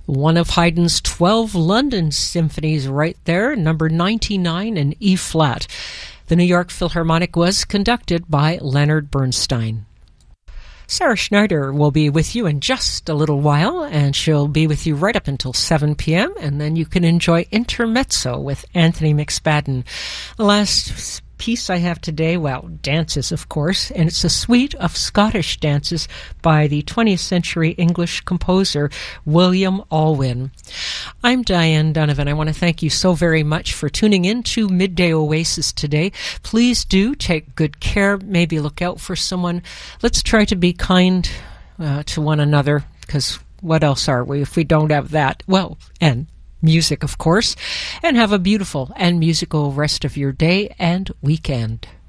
One of Haydn's 12 London symphonies right there, number 99 in E-flat. The New York Philharmonic was conducted by Leonard Bernstein. Sarah Schneider will be with you in just a little while, and she'll be with you right up until 7 p.m., and then you can enjoy Intermezzo with Anthony McSpadden. The last piece I have today, well, dances, of course, and it's a suite of Scottish dances by the 20th century English composer William Alwyn. I'm Diane Donovan. I want to thank you so very much for tuning in to Midday Oasis today. Please do take good care. Maybe look out for someone. Let's try to be kind to one another, because what else are we if we don't have that? Well, and music, of course, and have a beautiful and musical rest of your day and weekend.